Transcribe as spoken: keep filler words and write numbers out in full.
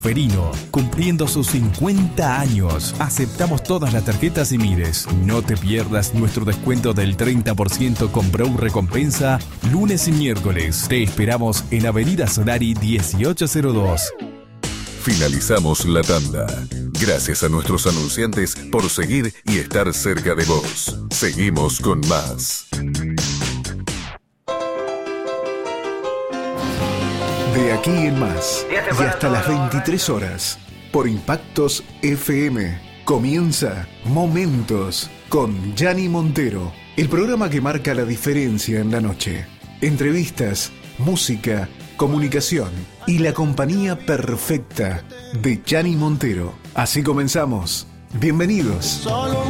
Ferino, cumpliendo sus cincuenta años. Aceptamos todas las tarjetas y Mires. No te pierdas nuestro descuento del treinta por ciento con Brow Recompensa, lunes y miércoles. Te esperamos en Avenida Solari dieciocho cero dos. Finalizamos la tanda. Gracias a nuestros anunciantes por seguir y estar cerca de vos. Seguimos con más. De aquí en más y hasta las veintitrés horas por Impactos F M comienza Momentos con Gianni Montero, el programa que marca la diferencia en la noche. Entrevistas, música, comunicación y la compañía perfecta de Gianni Montero. Así comenzamos. Bienvenidos. Solo